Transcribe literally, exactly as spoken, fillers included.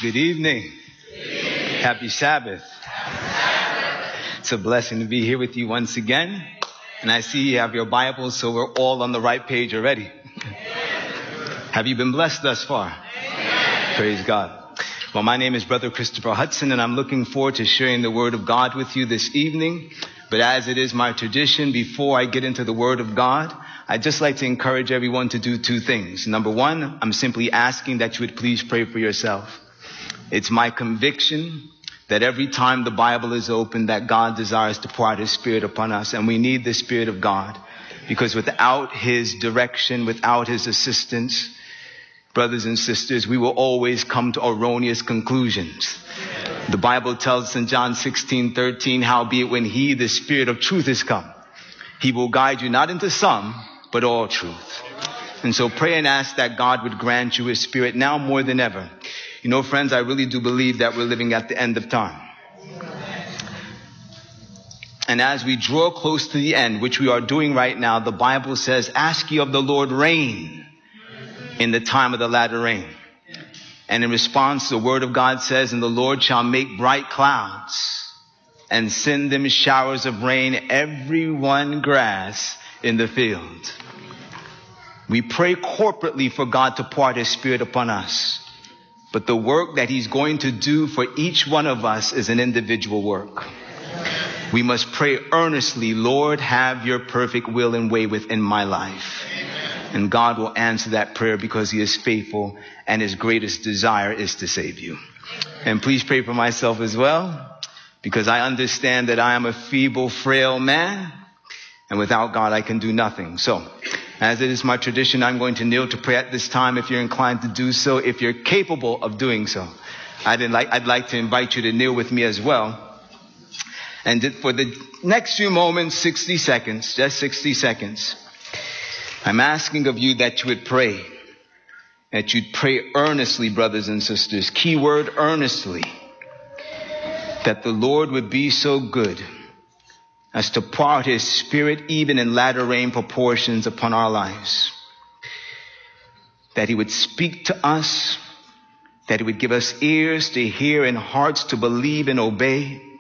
Good evening. Good evening. Happy Sabbath. Happy Sabbath. It's a blessing to be here with you once again. And I see you have your Bibles, so we're all on the right page already. Have you been blessed thus far? Amen. Praise God. Well, my name is Brother Christopher Hudson, and I'm looking forward to sharing the Word of God with you this evening. But as it is my tradition, before I get into the Word of God, I'd just like to encourage everyone to do two things. Number one, I'm simply asking that you would please pray for yourself. It's my conviction that every time the Bible is open, that God desires to pour out His Spirit upon us. And we need the Spirit of God, because without His direction, without His assistance, brothers and sisters, we will always come to erroneous conclusions. The Bible tells us in John sixteen thirteen, howbeit when He, the Spirit of truth, is come, He will guide you not into some, but all truth. And so pray and ask that God would grant you His Spirit now more than ever. You know, friends, I really do believe that we're living at the end of time. And as we draw close to the end, which we are doing right now, the Bible says, ask ye of the Lord rain in the time of the latter rain. And in response, the Word of God says, and the Lord shall make bright clouds and send them showers of rain, every one grass in the field. We pray corporately for God to pour out His Spirit upon us. But the work that He's going to do for each one of us is an individual work. We must pray earnestly, Lord, have your perfect will and way within my life. And God will answer that prayer because He is faithful and His greatest desire is to save you. And please pray for myself as well, because I understand that I am a feeble, frail man, and without God I can do nothing. So, as it is my tradition, I'm going to kneel to pray at this time if you're inclined to do so, if you're capable of doing so. I'd like, I'd like to invite you to kneel with me as well. And for the next few moments, sixty seconds, just sixty seconds, I'm asking of you that you would pray, that you'd pray earnestly, brothers and sisters, keyword earnestly, that the Lord would be so good as to pour out His Spirit even in latter rain proportions upon our lives. That He would speak to us, that He would give us ears to hear and hearts to believe and obey.